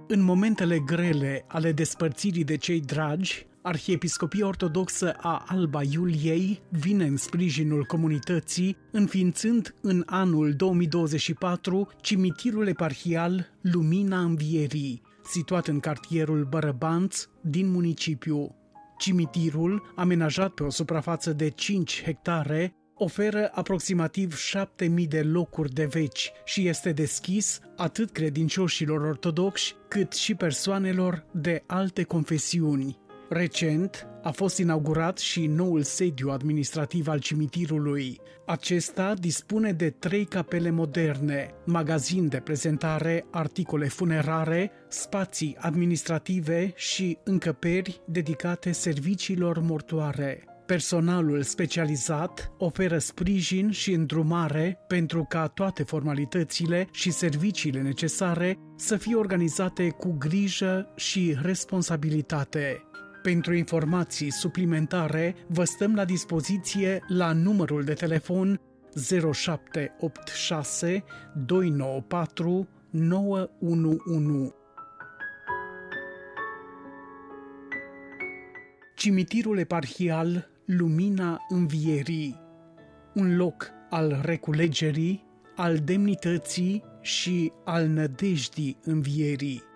În momentele grele ale despărțirii de cei dragi, Arhiepiscopia Ortodoxă a Alba Iuliei vine în sprijinul comunității, înființând în anul 2024 cimitirul eparhial Lumina Învierii, situat în cartierul Bărăbanț din municipiu. Cimitirul, amenajat pe o suprafață de 5 hectare, oferă aproximativ 7.000 de locuri de veci și este deschis atât credincioșilor ortodoxi cât și persoanelor de alte confesiuni. Recent a fost inaugurat și noul sediu administrativ al cimitirului. Acesta dispune de 3 capele moderne, magazin de prezentare, articole funerare, spații administrative și încăperi dedicate serviciilor mortoare. Personalul specializat oferă sprijin și îndrumare pentru ca toate formalitățile și serviciile necesare să fie organizate cu grijă și responsabilitate. Pentru informații suplimentare, vă stăm la dispoziție la numărul de telefon 0786 294 911. Cimitirul eparhial Lumina Învierii, un loc al reculegerii, al demnității și al nădejdii învierii.